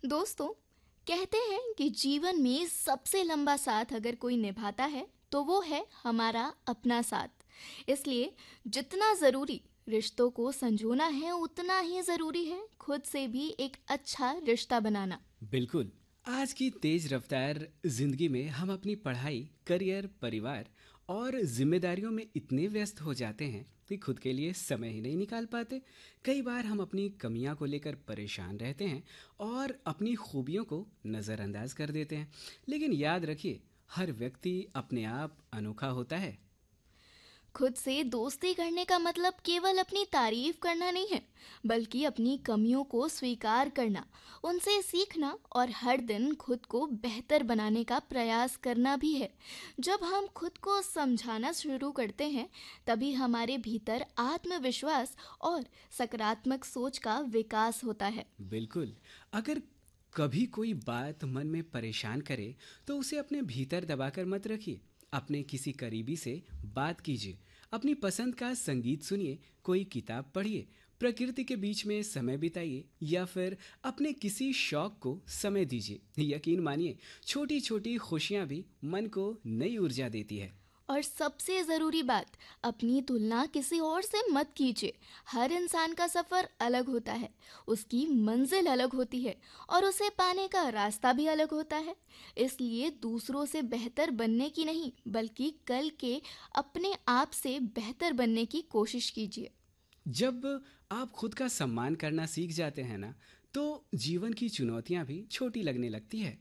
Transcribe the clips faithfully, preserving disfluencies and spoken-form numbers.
दोस्तों, कहते हैं कि जीवन में सबसे लंबा साथ अगर कोई निभाता है तो वो है हमारा अपना साथ। इसलिए जितना ज़रूरी रिश्तों को संजोना है उतना ही ज़रूरी है खुद से भी एक अच्छा रिश्ता बनाना। बिल्कुल। आज की तेज रफ्तार जिंदगी में हम अपनी पढ़ाई, करियर, परिवार और जिम्मेदारियों में इतने व्यस्त हो जाते हैं कि खुद के लिए समय ही नहीं निकाल पाते। कई बार हम अपनी कमियां को लेकर परेशान रहते हैं और अपनी खूबियों को नज़रअंदाज कर देते हैं। लेकिन याद रखिए, हर व्यक्ति अपने आप अनोखा होता है। खुद से दोस्ती करने का मतलब केवल अपनी तारीफ करना नहीं है, बल्कि अपनी कमियों को स्वीकार करना, उनसे सीखना और हर दिन खुद को बेहतर बनाने का प्रयास करना भी है। जब हम खुद को समझाना शुरू करते हैं, तभी हमारे भीतर आत्मविश्वास और सकारात्मक सोच का विकास होता है। बिल्कुल। अगर कभी कोई बात मन में परेशान करे तो उसे अपने भीतर दबाकर मत रखिए। अपने किसी करीबी से बात कीजिए, अपनी पसंद का संगीत सुनिए, कोई किताब पढ़िए, प्रकृति के बीच में समय बिताइए या फिर अपने किसी शौक को समय दीजिए। यकीन मानिए, छोटी छोटी खुशियां भी मन को नई ऊर्जा देती है। और सबसे ज़रूरी बात, अपनी तुलना किसी और से मत कीजिए। हर इंसान का सफ़र अलग होता है, उसकी मंजिल अलग होती है और उसे पाने का रास्ता भी अलग होता है। इसलिए दूसरों से बेहतर बनने की नहीं, बल्कि कल के अपने आप से बेहतर बनने की कोशिश कीजिए। जब आप खुद का सम्मान करना सीख जाते हैं ना, तो जीवन की चुनौतियां भी छोटी लगने लगती है।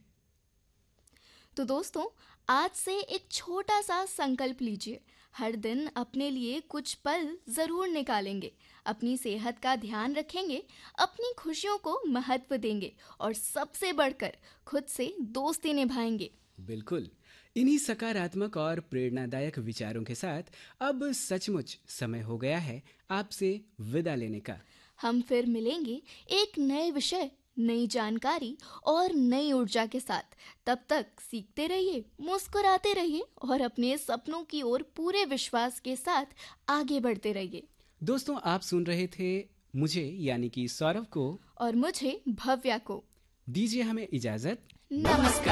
तो दोस्तों, आज से एक छोटा सा संकल्प लीजिए। हर दिन अपने लिए कुछ पल ज़रूर निकालेंगे, अपनी सेहत का ध्यान रखेंगे, अपनी खुशियों को महत्व देंगे और सबसे बढ़कर खुद से दोस्ती निभाएंगे। बिल्कुल। इन्हीं सकारात्मक और प्रेरणादायक विचारों के साथ अब सचमुच समय हो गया है आपसे विदा लेने का। हम फिर मिलेंगे एक नए विषय, नई जानकारी और नई ऊर्जा के साथ। तब तक सीखते रहिए, मुस्कुराते रहिए और अपने सपनों की ओर पूरे विश्वास के साथ आगे बढ़ते रहिए। दोस्तों, आप सुन रहे थे मुझे यानी कि सौरभ को। और मुझे भव्या को। दीजिए हमें इजाजत। नमस्कार।